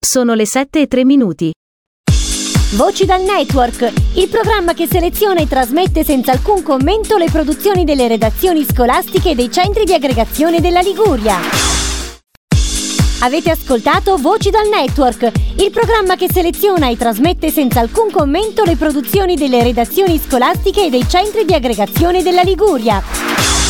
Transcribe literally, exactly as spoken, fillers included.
Sono le sette e tre minuti. Voci dal Network, il programma che seleziona e trasmette senza alcun commento le produzioni delle redazioni scolastiche e dei centri di aggregazione della Liguria. Avete ascoltato Voci dal Network, il programma che seleziona e trasmette senza alcun commento le produzioni delle redazioni scolastiche e dei centri di aggregazione della Liguria.